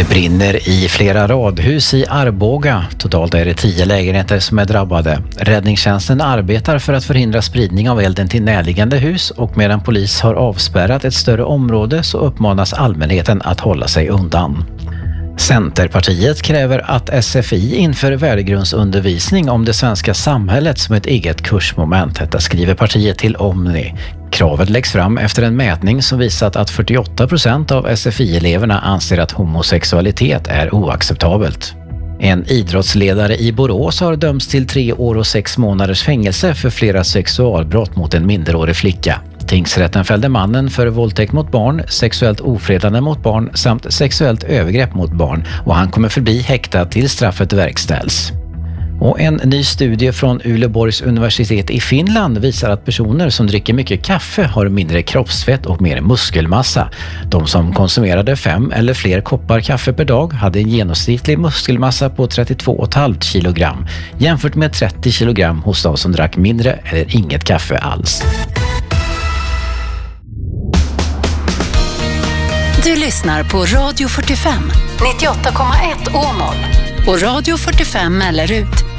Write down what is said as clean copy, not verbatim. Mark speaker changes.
Speaker 1: Det brinner i flera radhus i Arboga. Totalt är det 10 lägenheter som är drabbade. Räddningstjänsten arbetar för att förhindra spridning av elden till närliggande hus, och medan polis har avspärrat ett större område så uppmanas allmänheten att hålla sig undan. Centerpartiet kräver att SFI inför värdegrundsundervisning om det svenska samhället som ett eget kursmoment. Detta skriver partiet till Omni. Kravet läggs fram efter en mätning som visat att 48% av SFI-eleverna anser att homosexualitet är oacceptabelt. En idrottsledare i Borås har dömts till 3 år och 6 månaders fängelse för flera sexualbrott mot en minderårig flicka. Tingsrätten fällde mannen för våldtäkt mot barn, sexuellt ofredande mot barn samt sexuellt övergrepp mot barn, och han kommer förbi häktad till straffet verkställs. Och en ny studie från Uleåborgs universitet i Finland visar att personer som dricker mycket kaffe har mindre kroppsfett och mer muskelmassa. De som konsumerade 5 eller fler koppar kaffe per dag hade en genomsnittlig muskelmassa på 32,5 kilogram jämfört med 30 kilogram hos de som drack mindre eller inget kaffe alls.
Speaker 2: Du lyssnar på Radio 45, 98,1 Åmål och Radio 45 Mellerud,